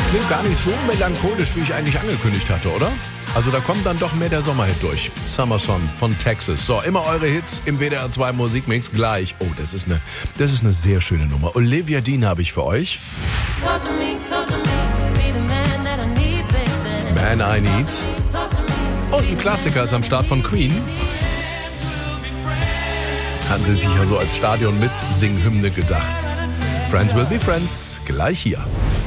Klingt gar nicht so melancholisch, wie ich eigentlich angekündigt hatte, oder? Also da kommt dann doch mehr der Sommerhit durch. Summer Son von Texas. So, immer eure Hits im WDR 2 Musikmix gleich. Oh, das ist eine sehr schöne Nummer. Olivia Dean habe ich für euch. Man I Need. Und ein Klassiker ist am Start von Queen. Hatten sie sich ja so als Stadion-Mit-Singhymne gedacht. Friends will be friends. Gleich hier.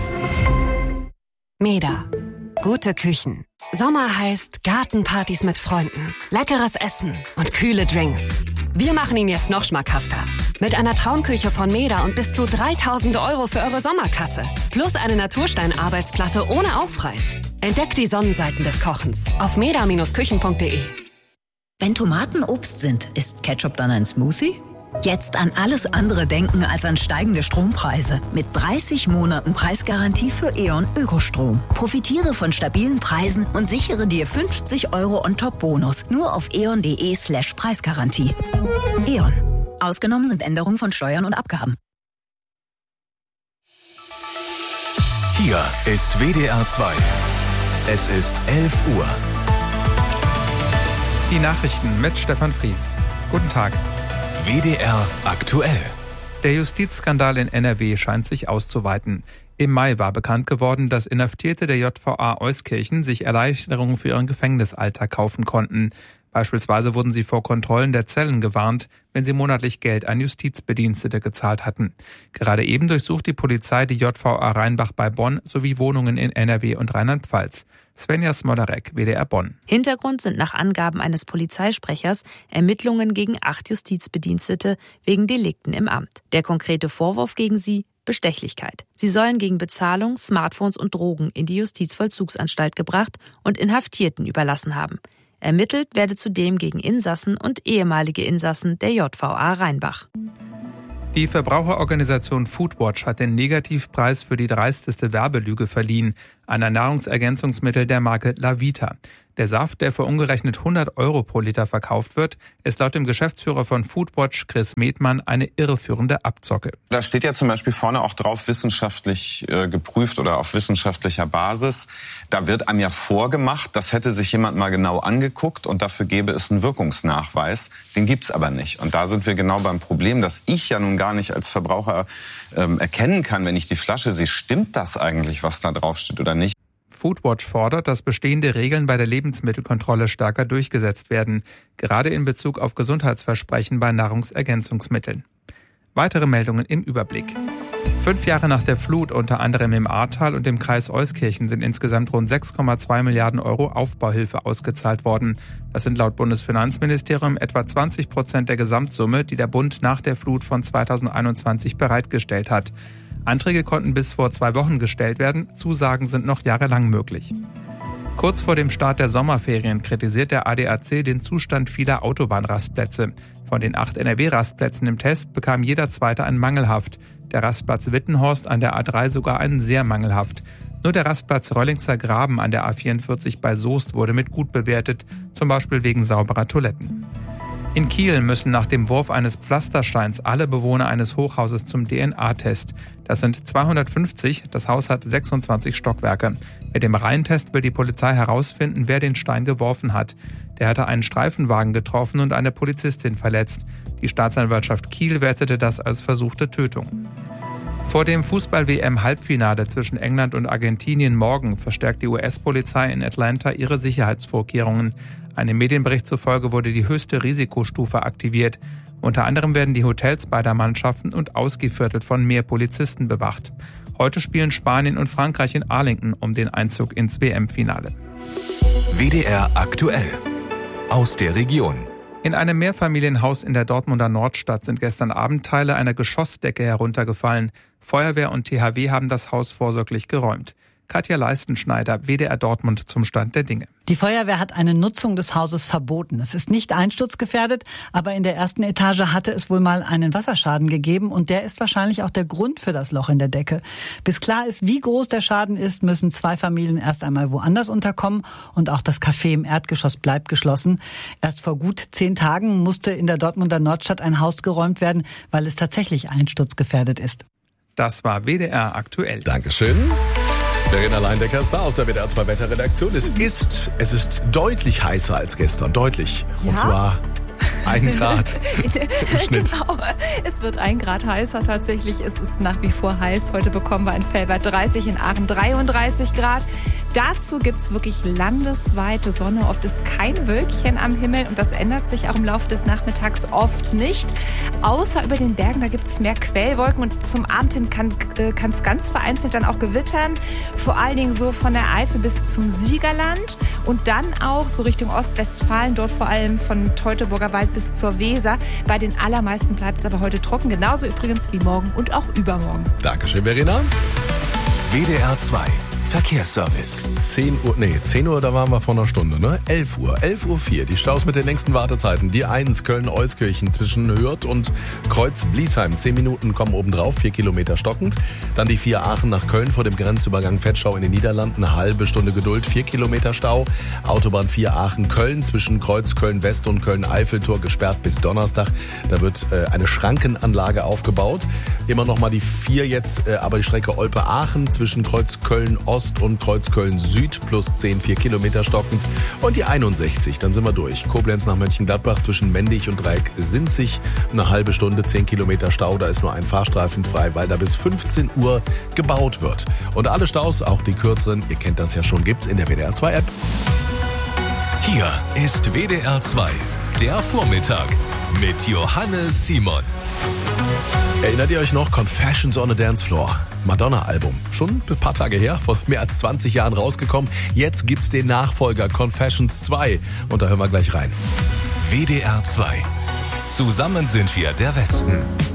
Meda. Gute Küchen. Sommer heißt Gartenpartys mit Freunden, leckeres Essen und kühle Drinks. Wir machen ihn jetzt noch schmackhafter. Mit einer Traumküche von Meda und bis zu 3.000 € für eure Sommerkasse. Plus eine Naturstein-Arbeitsplatte ohne Aufpreis. Entdeckt die Sonnenseiten des Kochens auf meda-küchen.de. Wenn Tomaten Obst sind, ist Ketchup dann ein Smoothie? Jetzt an alles andere denken als an steigende Strompreise. Mit 30 Monaten Preisgarantie für E.ON Ökostrom. Profitiere von stabilen Preisen und sichere dir 50 € On-Top-Bonus. Nur auf eon.de/Preisgarantie. E.ON. Ausgenommen sind Änderungen von Steuern und Abgaben. Hier ist WDR 2. Es ist 11 Uhr. Die Nachrichten mit Stefan Fries. Guten Tag. WDR aktuell. Der Justizskandal in NRW scheint sich auszuweiten. Im Mai war bekannt geworden, dass Inhaftierte der JVA Euskirchen sich Erleichterungen für ihren Gefängnisalltag kaufen konnten. Beispielsweise wurden sie vor Kontrollen der Zellen gewarnt, wenn sie monatlich Geld an Justizbedienstete gezahlt hatten. Gerade eben durchsucht die Polizei die JVA Rheinbach bei Bonn sowie Wohnungen in NRW und Rheinland-Pfalz. Svenja Smolderek, WDR Bonn. Hintergrund sind nach Angaben eines Polizeisprechers Ermittlungen gegen 8 Justizbedienstete wegen Delikten im Amt. Der konkrete Vorwurf gegen sie: Bestechlichkeit. Sie sollen gegen Bezahlung Smartphones und Drogen in die Justizvollzugsanstalt gebracht und Inhaftierten überlassen haben. Ermittelt werde zudem gegen Insassen und ehemalige Insassen der JVA Rheinbach. Die Verbraucherorganisation Foodwatch hat den Negativpreis für die dreisteste Werbelüge verliehen, einer Nahrungsergänzungsmittel der Marke Lavita. Der Saft, der für umgerechnet 100 € pro Liter verkauft wird, ist laut dem Geschäftsführer von Foodwatch, Chris Medmann, eine irreführende Abzocke. Da steht ja zum Beispiel vorne auch drauf, wissenschaftlich geprüft oder auf wissenschaftlicher Basis. Da wird einem ja vorgemacht, das hätte sich jemand mal genau angeguckt und dafür gäbe es einen Wirkungsnachweis. Den gibt's aber nicht. Und da sind wir genau beim Problem, dass ich ja nun gar nicht als Verbraucher erkennen kann, wenn ich die Flasche sehe, stimmt das eigentlich, was da drauf steht oder nicht. Foodwatch fordert, dass bestehende Regeln bei der Lebensmittelkontrolle stärker durchgesetzt werden, gerade in Bezug auf Gesundheitsversprechen bei Nahrungsergänzungsmitteln. Weitere Meldungen im Überblick. 5 Jahre nach der Flut, unter anderem im Ahrtal und im Kreis Euskirchen, sind insgesamt rund 6,2 Milliarden € Aufbauhilfe ausgezahlt worden. Das sind laut Bundesfinanzministerium etwa 20% der Gesamtsumme, die der Bund nach der Flut von 2021 bereitgestellt hat. Anträge konnten bis vor 2 Wochen gestellt werden, Zusagen sind noch jahrelang möglich. Kurz vor dem Start der Sommerferien kritisiert der ADAC den Zustand vieler Autobahnrastplätze. Von den 8 NRW-Rastplätzen im Test bekam jeder zweite ein mangelhaft. Der Rastplatz Wittenhorst an der A3 sogar einen sehr mangelhaft. Nur der Rastplatz Röllingser Graben an der A44 bei Soest wurde mit gut bewertet, zum Beispiel wegen sauberer Toiletten. In Kiel müssen nach dem Wurf eines Pflastersteins alle Bewohner eines Hochhauses zum DNA-Test. Das sind 250, das Haus hat 26 Stockwerke. Mit dem Reihentest will die Polizei herausfinden, wer den Stein geworfen hat. Der hatte einen Streifenwagen getroffen und eine Polizistin verletzt. Die Staatsanwaltschaft Kiel wertete das als versuchte Tötung. Vor dem Fußball-WM-Halbfinale zwischen England und Argentinien morgen verstärkt die US-Polizei in Atlanta ihre Sicherheitsvorkehrungen. Einem Medienbericht zufolge wurde die höchste Risikostufe aktiviert. Unter anderem werden die Hotels beider Mannschaften und Ausgehviertel von mehr Polizisten bewacht. Heute spielen Spanien und Frankreich in Arlington um den Einzug ins WM-Finale. WDR aktuell. Aus der Region. In einem Mehrfamilienhaus in der Dortmunder Nordstadt sind gestern Abend Teile einer Geschossdecke heruntergefallen. Feuerwehr und THW haben das Haus vorsorglich geräumt. Katja Leistenschneider, WDR Dortmund zum Stand der Dinge. Die Feuerwehr hat eine Nutzung des Hauses verboten. Es ist nicht einsturzgefährdet, aber in der ersten Etage hatte es wohl mal einen Wasserschaden gegeben und der ist wahrscheinlich auch der Grund für das Loch in der Decke. Bis klar ist, wie groß der Schaden ist, müssen 2 Familien erst einmal woanders unterkommen und auch das Café im Erdgeschoss bleibt geschlossen. Erst vor gut 10 Tagen musste in der Dortmunder Nordstadt ein Haus geräumt werden, weil es tatsächlich einsturzgefährdet ist. Das war WDR aktuell. Dankeschön. Verena Leindecker ist da aus der WDR 2 Wetterredaktion. Es ist deutlich heißer als gestern, deutlich. Ja? Und zwar 1 Grad im Schnitt. Genau, es wird 1 Grad heißer tatsächlich. Es ist nach wie vor heiß. Heute bekommen wir in Velbert 30, in Aachen 33 Grad. Dazu gibt's wirklich landesweite Sonne. Oft ist kein Wölkchen am Himmel und das ändert sich auch im Laufe des Nachmittags oft nicht. Außer über den Bergen, da gibt's mehr Quellwolken und zum Abend hin kann es ganz vereinzelt dann auch gewittern. Vor allen Dingen so von der Eifel bis zum Siegerland und dann auch so Richtung Ostwestfalen, dort vor allem von Teutoburger Wald bis zur Weser. Bei den allermeisten bleibt es aber heute trocken, genauso übrigens wie morgen und auch übermorgen. Dankeschön, Verena. WDR 2 Verkehrsservice. 10 Uhr, da waren wir vor einer Stunde, ne? 11 Uhr, 11:04 Uhr. Die Staus mit den längsten Wartezeiten. Die 1 Köln-Euskirchen zwischen Hürth und Kreuz-Bliesheim. 10 Minuten kommen obendrauf, 4 Kilometer stockend. Dann die 4 Aachen nach Köln vor dem Grenzübergang Vetschau in den Niederlanden. Eine halbe Stunde Geduld, 4 Kilometer Stau. Autobahn 4 Aachen-Köln zwischen Kreuz Köln-West und Köln-Eiffeltor gesperrt bis Donnerstag. Da wird eine Schrankenanlage aufgebaut. Immer noch mal die 4 jetzt, aber die Strecke Olpe-Aachen zwischen Kreuz Köln-Ost und Kreuz Köln-Süd plus 10, 4 Kilometer stockend. Und die 61, dann sind wir durch. Koblenz nach Mönchengladbach zwischen Mendig und Dreieck-Sinzig. Eine halbe Stunde, 10 Kilometer Stau. Da ist nur ein Fahrstreifen frei, weil da bis 15 Uhr gebaut wird. Und alle Staus, auch die kürzeren, ihr kennt das ja schon, gibt's in der WDR 2 App. Hier ist WDR 2, der Vormittag mit Johannes Simon. Erinnert ihr euch noch? Confessions on a Dance Floor. Madonna-Album. Schon ein paar Tage her, vor mehr als 20 Jahren rausgekommen. Jetzt gibt's den Nachfolger Confessions 2. Und da hören wir gleich rein. WDR 2. Zusammen sind wir der Westen.